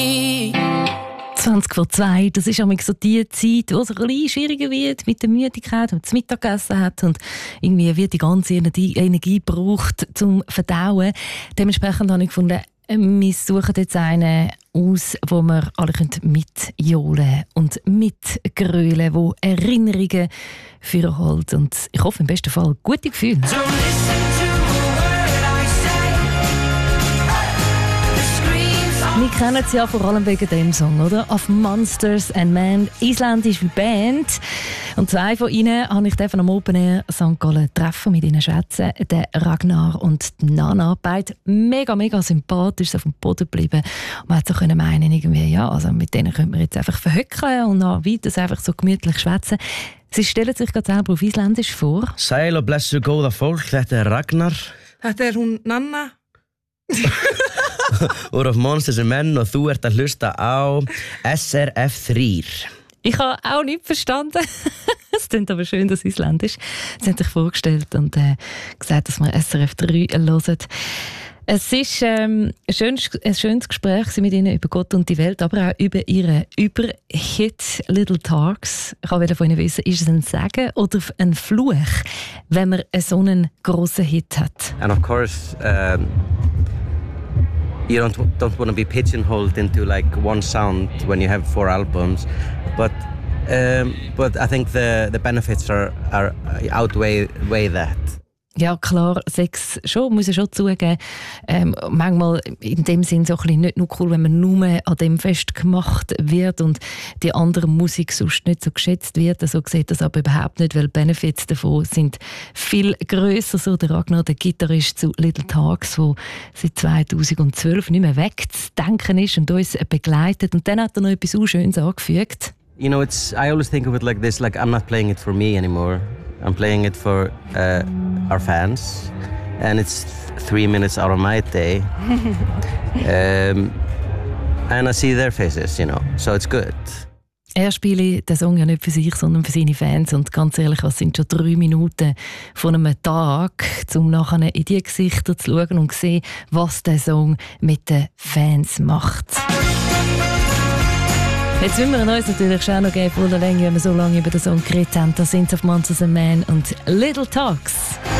20 vor 2, das ist auch so die Zeit, wo es ein bisschen schwieriger wird mit der Müdigkeit, wenn man das Mittagessen hat und irgendwie wird die ganze Energie braucht zum Verdauen. Dementsprechend habe ich gefunden, wir suchen jetzt einen aus, wo wir alle mitjohlen und mitgrölen, wo Erinnerungen für holt. Und ich hoffe im besten Fall gute Gefühle. Wir kennen es ja vor allem wegen dem Song, oder? Of Monsters and Men, isländische Band. Und zwei von ihnen habe ich am Open Air St. Gallen treffen, mit ihnen schwätzen. Der Ragnar und die Nana, beide mega, mega sympathisch, auf dem Boden geblieben. Und man hätte so meinen, irgendwie, ja, also mit denen könnte man jetzt einfach verhöckeln und dann weiter einfach so gemütlich schwätzen. Sie stellen sich gerade selber auf Isländisch vor. Sæl og blessu góða fólk, þetta Ragnar. Þetta hún Nanna. Úr Of Monsters and Men und du ert að hlusta á SRF 3. Ich habe auch nicht verstanden. Es klingt aber schön, das Isländisch. Sie haben sich vorgestellt und gesagt, dass wir SRF 3 hören. Es ist ein schönes Gespräch mit ihnen über Gott und die Welt, aber auch über ihren Überhit Little Talks. Ich wollte von ihnen wissen, ist es ein Segen oder ein Fluch, wenn man so einen grossen Hit hat? And of course, you don't want to be pigeonholed into like one sound when you have 4 albums, but I think the benefits are outweigh that. Ja, klar, Sex schon, muss ich schon zugeben. Manchmal in dem Sinn so ein bisschen nicht nur cool, wenn man nur an dem festgemacht wird und die andere Musik sonst nicht so geschätzt wird. So sieht das aber überhaupt nicht, weil Benefits davon sind viel grösser. So der Ragnar, der Gitarrist zu Little Talks, der seit 2012 nicht mehr wegzudenken ist und uns begleitet. Und dann hat er noch etwas so Schönes angefügt. You know, I always think of it like this, like I'm not playing it for me anymore. I'm playing it for our fans, and it's 3 minutes out of my day. And I see their faces, you know, so it's good. Er spielt den Song ja nicht für sich, sondern für seine Fans. Und ganz ehrlich, was sind schon 3 Minuten von einem Tag, um nachher in die Gesichter zu schauen und zu sehen, was der Song mit den Fans macht. Jetzt wollen wir uns natürlich schon noch geben, voller Länge, wenn wir so lange über den Song geredet haben. Das sind Of Monsters and Men und Little Talks.